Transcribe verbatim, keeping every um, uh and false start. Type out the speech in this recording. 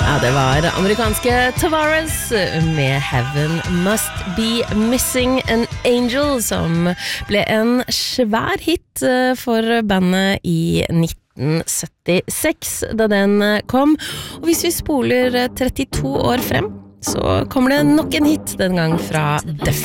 Ja, det var amerikanske Tavares med Heaven Must Be Missing an Angel, som ble en svær hit for bandet i nitten syttiseks da den kom. Og hvis vi spoler trettito år frem, så kommer det nok en hit, den gang fra Duff.